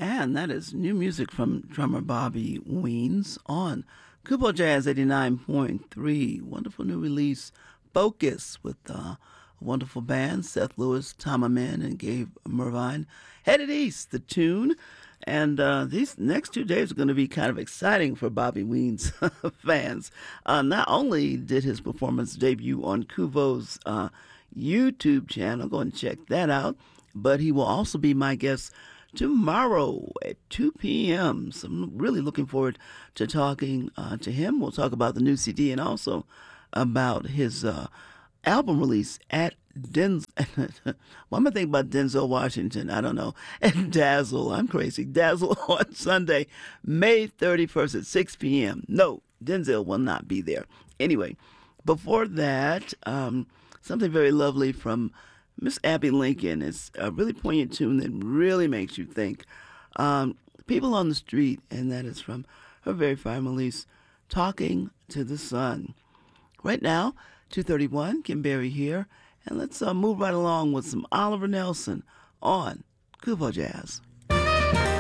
And that is new music from drummer Bobby Weens on Kubo Jazz 89.3. Wonderful new release, Focus, with a wonderful band, Seth Lewis, Tom Amen, and Gabe Mervine. Headed East, the tune. And these next 2 days are going to be kind of exciting for Bobby Weens fans. Not only did his performance debut on Kuvo's YouTube channel, go and check that out, but he will also be my guest tomorrow at 2 p.m. So I'm really looking forward to talking to him. We'll talk about the new CD and also about his album release at Denzel. What am I thinking about Denzel Washington? I don't know. And Dazzle. I'm crazy. Dazzle on Sunday, May 31st at 6 p.m. No, Denzel will not be there. Anyway, before that, something very lovely from Miss Abby Lincoln. It's a really poignant tune that really makes you think. People on the Street, and that is from her very fine release, Talking to the Sun. Right now, 2:31, Kim Berry here, and let's move right along with some Oliver Nelson on Kubo Jazz.